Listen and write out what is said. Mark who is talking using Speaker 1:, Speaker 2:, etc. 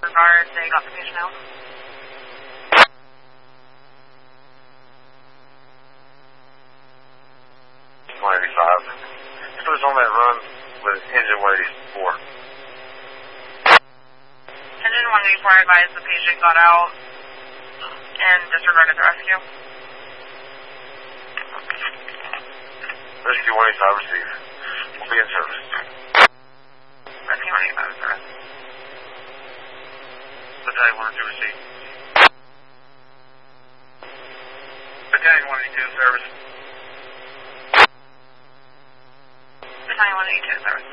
Speaker 1: Guard, they got the patient out.
Speaker 2: 185. He was on that run with engine 184.
Speaker 1: Engine 184 advised the patient got out and disregarded the rescue.
Speaker 2: Rescue 185 received. We'll be in service.
Speaker 1: Rescue 185 in service.
Speaker 2: Battalion 102 received. Battalion 182 in service.
Speaker 1: Battalion 182 in service.